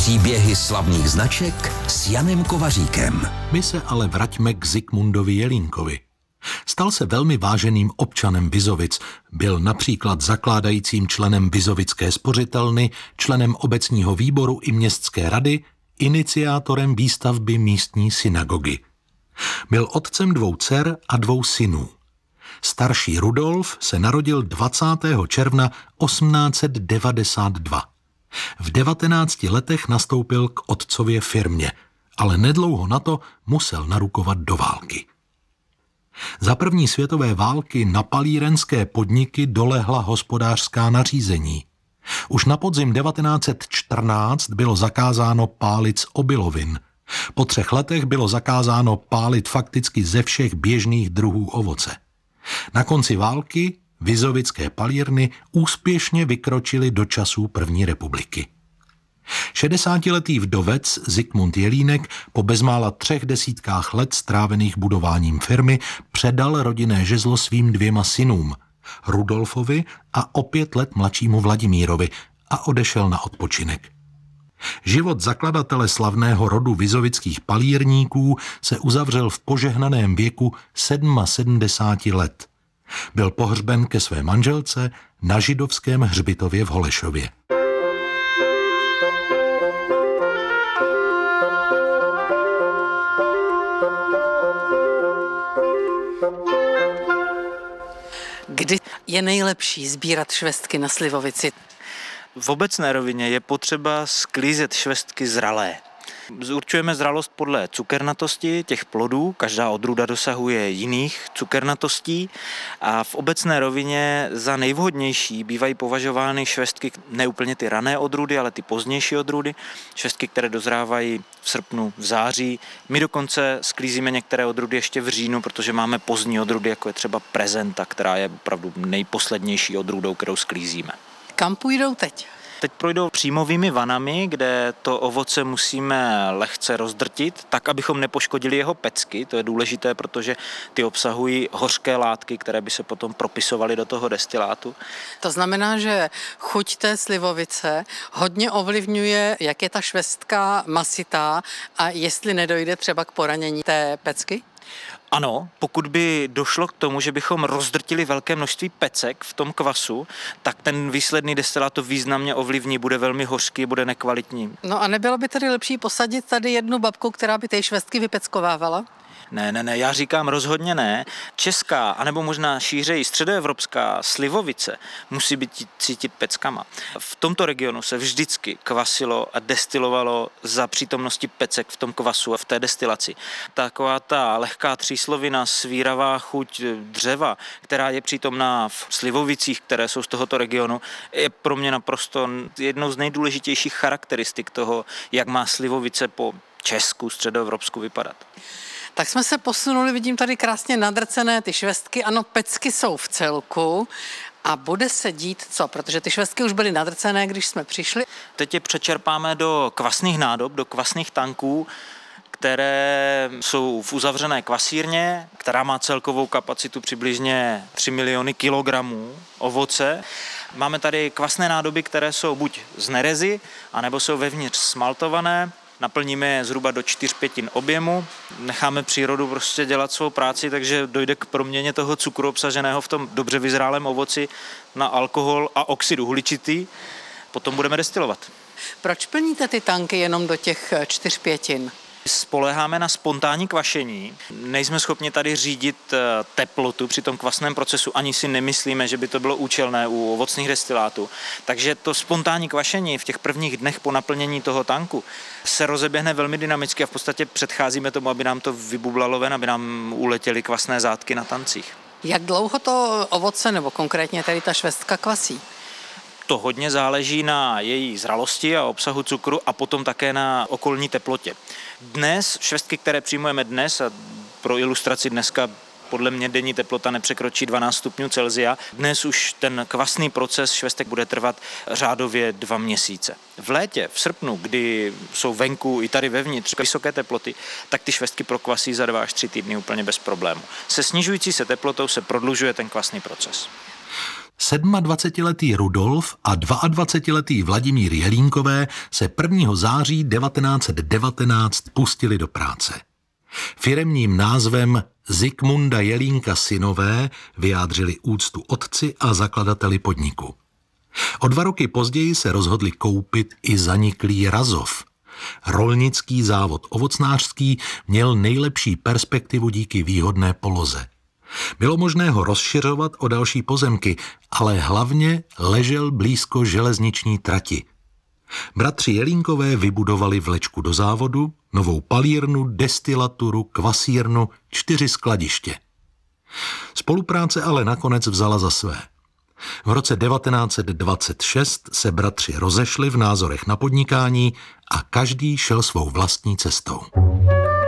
Příběhy slavných značek s Janem Kovaříkem. My se ale vraťme k Zikmundovi Jelínkovi. Stal se velmi váženým občanem Vizovic, byl například zakládajícím členem Vizovické spořitelny, členem obecního výboru i městské rady, iniciátorem výstavby místní synagogy. Byl otcem 2 dcer a 2 synů. Starší Rudolf se narodil 20. června 1892. V 19 letech nastoupil k otcově firmě, ale nedlouho na to musel narukovat do války. Za první světové války na palírenské podniky dolehla hospodářská nařízení. Už na podzim 1914 bylo zakázáno pálit z obilovin. Po 3 letech bylo zakázáno pálit fakticky ze všech běžných druhů ovoce. Na konci války vizovické palírny úspěšně vykročily do časů první republiky. 60letý vdovec Zikmund Jelínek po bezmála 30 let strávených budováním firmy předal rodinné žezlo svým 2 synům, Rudolfovi a o 5 let mladšímu Vladimírovi, a odešel na odpočinek. Život zakladatele slavného rodu vizovických palírníků se uzavřel v požehnaném věku 77 let. Byl pohřben ke své manželce na židovském hřbitově v Holešově. Kdy je nejlepší sbírat švestky na slivovici? V obecné rovině je potřeba sklízet švestky zralé. Určujeme zralost podle cukernatosti těch plodů, každá odrůda dosahuje jiných cukernatostí a v obecné rovině za nejvhodnější bývají považovány švestky, ne úplně ty rané odrůdy, ale ty pozdější odrůdy, švestky, které dozrávají v srpnu, v září. My dokonce sklízíme některé odrůdy ještě v říjnu, protože máme pozdní odrůdy, jako je třeba Prezenta, která je opravdu nejposlednější odrůdou, kterou sklízíme. Kam půjdou teď? Teď projdou příjmovými vanami, kde to ovoce musíme lehce rozdrtit, tak, abychom nepoškodili jeho pecky. To je důležité, protože ty obsahují hořké látky, které by se potom propisovaly do toho destilátu. To znamená, že chuť té slivovice hodně ovlivňuje, jak je ta švestka masitá a jestli nedojde třeba k poranění té pecky? Ano, pokud by došlo k tomu, že bychom rozdrtili velké množství pecek v tom kvasu, tak ten výsledný destilát to významně ovlivní, bude velmi hořký, bude nekvalitní. No a nebylo by tedy lepší posadit tady jednu babku, která by ty švestky vypeckovávala? Ne, já říkám rozhodně ne. Česká, anebo možná šířeji středoevropská slivovice musí být cítit peckama. V tomto regionu se vždycky kvasilo a destilovalo za přítomnosti pecek v tom kvasu a v té destilaci. Taková ta lehká tříslovina, svíravá chuť dřeva, která je přítomná v slivovicích, které jsou z tohoto regionu, je pro mě naprosto jednou z nejdůležitějších charakteristik toho, jak má slivovice po Česku, středoevropsku vypadat. Tak jsme se posunuli, vidím tady krásně nadrcené ty švestky, ano, pecky jsou v celku a bude se dít co? Protože ty švestky už byly nadrcené, když jsme přišli. Teď je přečerpáme do kvasných nádob, do kvasných tanků, které jsou v uzavřené kvasírně, která má celkovou kapacitu přibližně 3 miliony kilogramů ovoce. Máme tady kvasné nádoby, které jsou buď z nerezy, anebo jsou vevnitř smaltované. Naplníme je zhruba do 4/5 objemu, necháme přírodu prostě dělat svou práci, takže dojde k proměně toho cukru obsaženého v tom dobře vyzrálém ovoci na alkohol a oxid uhličitý. Potom budeme destilovat. Proč plníte ty tanky jenom do těch 4/5? Spoléháme na spontánní kvašení. Nejsme schopni tady řídit teplotu při tom kvasném procesu, ani si nemyslíme, že by to bylo účelné u ovocných destilátů. Takže to spontánní kvašení v těch prvních dnech po naplnění toho tanku se rozeběhne velmi dynamicky a v podstatě předcházíme tomu, aby nám to vybublalo ven, aby nám uletěly kvasné zátky na tancích. Jak dlouho to ovoce, nebo konkrétně tady ta švestka kvasí? To hodně záleží na její zralosti a obsahu cukru a potom také na okolní teplotě. Dnes, švestky, které přijmujeme dnes, a pro ilustraci dneska podle mě denní teplota nepřekročí 12 stupňů Celsia, dnes už ten kvasný proces švestek bude trvat řádově 2 měsíce. V létě, v srpnu, kdy jsou venku i tady vevnitř vysoké teploty, tak ty švestky prokvasí za 2 až 3 týdny úplně bez problému. Se snižující se teplotou se prodlužuje ten kvasný proces. 27letý Rudolf a 22letý Vladimír Jelínkové se 1. září 1919 pustili do práce. Firemním názvem Zikmunda Jelínka synové vyjádřili úctu otci a zakladateli podniku. O 2 roky později se rozhodli koupit i zaniklý Razov. Rolnický závod ovocnářský měl nejlepší perspektivu díky výhodné poloze. Bylo možné ho rozšiřovat o další pozemky, ale hlavně ležel blízko železniční trati. Bratři Jelínkové vybudovali vlečku do závodu, novou palírnu, destilaturu, kvasírnu, 4 skladiště. Spolupráce ale nakonec vzala za své. V roce 1926 se bratři rozešli v názorech na podnikání a každý šel svou vlastní cestou.